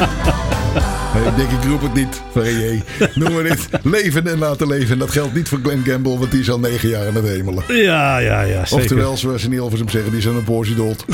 Nee, ik denk, ik roep het niet. Verrier. Noemen we dit leven en laten leven. En dat geldt niet voor Glenn Campbell, want die is al 9 jaar aan het hemelen. Ja, zeker. Oftewel, zoals ze in Hilversum zeggen, die zijn een Porsche dood.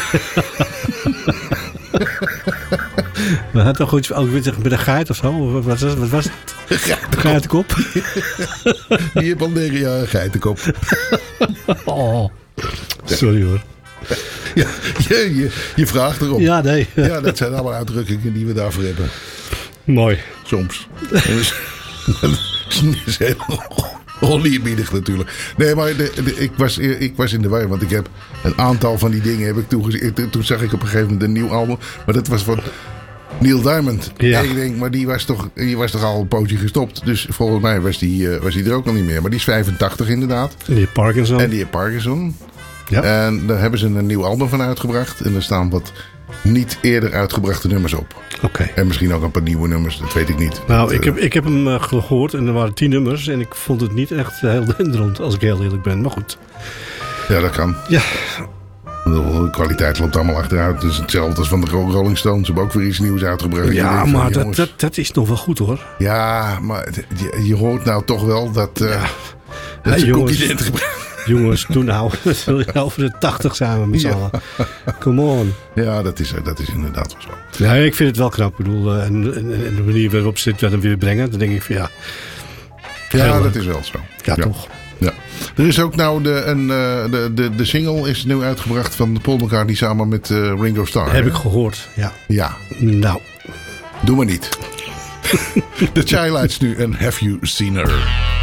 We hadden toch iets ook met een geit of zo? Wat was het? Geitenkop? Die heeft al 9 jaar een geitenkop. Oh. Sorry hoor. Ja, je vraagt erom. Ja, nee. Ja, dat zijn allemaal uitdrukkingen die we daarvoor hebben. Mooi. Soms. Dat is heel oneerbiedig natuurlijk. Nee, maar ik was in de war. Want ik heb een aantal van die dingen heb ik toegezien. Toen zag ik op een gegeven moment een nieuw album. Maar dat was van Neil Diamond. Ja. En ik denk, maar die was toch al een pootje gestopt. Dus volgens mij was die er ook al niet meer. Maar die is 85 inderdaad. En die Parkinson. En die heeft Parkinson. Ja. En daar hebben ze een nieuw album van uitgebracht. En er staan wat niet eerder uitgebrachte nummers op. Oké. En misschien ook een paar nieuwe nummers, dat weet ik niet. Nou, ik heb hem gehoord en er waren 10 nummers. En ik vond het niet echt heel denderend, als ik heel eerlijk ben. Maar goed. Ja, dat kan. Ja. De kwaliteit loopt allemaal achteruit. Het is hetzelfde als van de Rolling Stones. Ze hebben ook weer iets nieuws uitgebracht. Ja, maar dat is nog wel goed hoor. Ja, maar je hoort nou toch wel dat Hey, ze koekjes in te gebruiken. Jongens, doe nou. Wil je over de 80 zijn met z'n allen. Come on. Ja, dat is inderdaad wel zo. Nee, ik vind het wel knap. Ik bedoel, en de manier waarop ze het weer brengen, dan denk ik van ja. Ja, dat is wel zo. Ja, toch. Ja. Er is ook nou de single is nu uitgebracht van Paul McCartney samen met Ringo Starr. Heb ik gehoord, ja. Ja. Nou. Doe maar niet. De Childlights nu en Have You Seen Her?